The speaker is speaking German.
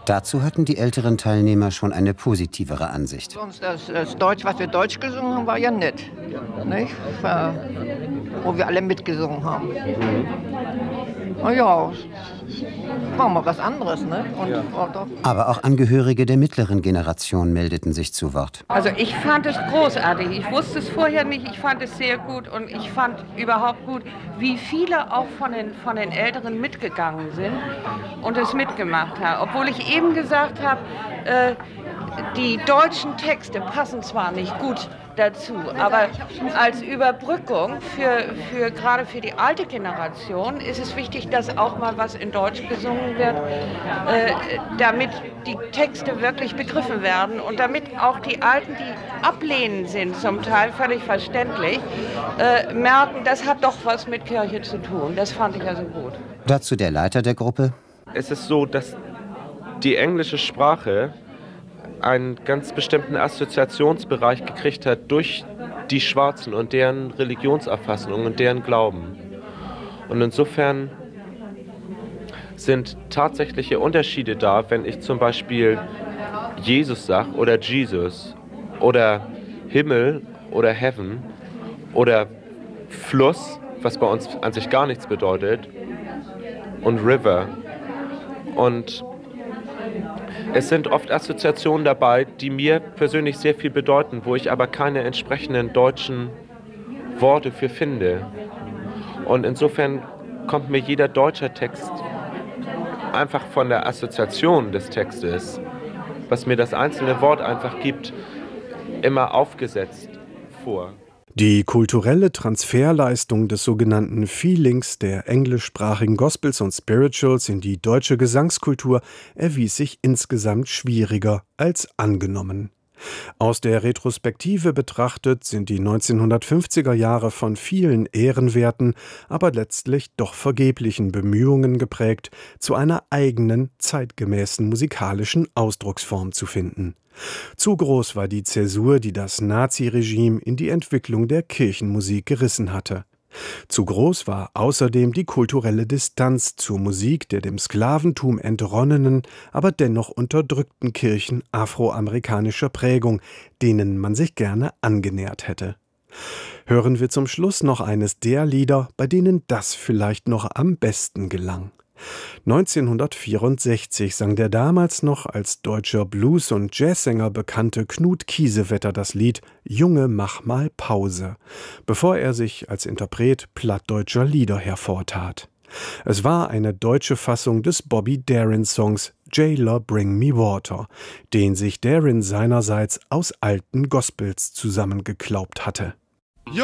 Dazu hatten die älteren Teilnehmer schon eine positivere Ansicht. Sonst das Deutsch, was wir Deutsch gesungen haben, war ja nett, nicht? Wo wir alle mitgesungen haben. Na ja, war mal was anderes, ne? Aber auch Angehörige der mittleren Generation meldeten sich zu Wort. Also ich fand es großartig. Ich wusste es vorher nicht. Ich fand es sehr gut und ich fand überhaupt gut, wie viele auch von den Älteren mitgegangen sind und es mitgemacht haben. Obwohl ich eben gesagt habe, die deutschen Texte passen zwar nicht gut dazu, aber als Überbrückung gerade für die alte Generation ist es wichtig, dass auch mal was in Deutsch gesungen wird, damit die Texte wirklich begriffen werden und damit auch die Alten, die ablehnend sind, zum Teil völlig verständlich, merken, das hat doch was mit Kirche zu tun. Das fand ich also gut. Dazu der Leiter der Gruppe. Es ist so, dass die englische Sprache einen ganz bestimmten Assoziationsbereich gekriegt hat durch die Schwarzen und deren Religionserfassung und deren Glauben. Und insofern sind tatsächliche Unterschiede da, wenn ich zum Beispiel Jesus sage oder Jesus oder Himmel oder Heaven oder Fluss, was bei uns an sich gar nichts bedeutet, und River. Und es sind oft Assoziationen dabei, die mir persönlich sehr viel bedeuten, wo ich aber keine entsprechenden deutschen Worte für finde. Und insofern kommt mir jeder deutsche Text einfach von der Assoziation des Textes, was mir das einzelne Wort einfach gibt, immer aufgesetzt vor. Die kulturelle Transferleistung des sogenannten Feelings der englischsprachigen Gospels und Spirituals in die deutsche Gesangskultur erwies sich insgesamt schwieriger als angenommen. Aus der Retrospektive betrachtet sind die 1950er Jahre von vielen ehrenwerten, aber letztlich doch vergeblichen Bemühungen geprägt, zu einer eigenen, zeitgemäßen musikalischen Ausdrucksform zu finden. Zu groß war die Zäsur, die das Naziregime in die Entwicklung der Kirchenmusik gerissen hatte. Zu groß war außerdem die kulturelle Distanz zur Musik der dem Sklaventum entronnenen, aber dennoch unterdrückten Kirchen afroamerikanischer Prägung, denen man sich gerne angenähert hätte. Hören wir zum Schluss noch eines der Lieder, bei denen das vielleicht noch am besten gelang. 1964 sang der damals noch als deutscher Blues- und Jazzsänger bekannte Knut Kiesewetter das Lied »Junge, mach mal Pause«, bevor er sich als Interpret plattdeutscher Lieder hervortat. Es war eine deutsche Fassung des Bobby Darin-Songs »Jailer, Bring Me Water«, den sich Darin seinerseits aus alten Gospels zusammengeklaubt hatte.